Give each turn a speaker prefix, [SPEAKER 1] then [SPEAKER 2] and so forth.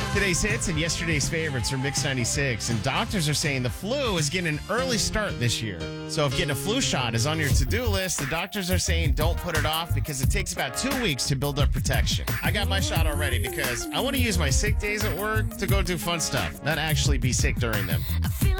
[SPEAKER 1] Today's hits and yesterday's favorites from Mix 96. And doctors are saying the flu is getting an early start this year. So if getting a flu shot is on your to-do list, the doctors are saying don't put it off because it takes about 2 weeks to build up protection. I got my shot already because I want to use my sick days at work to go do fun stuff, not actually be sick during them.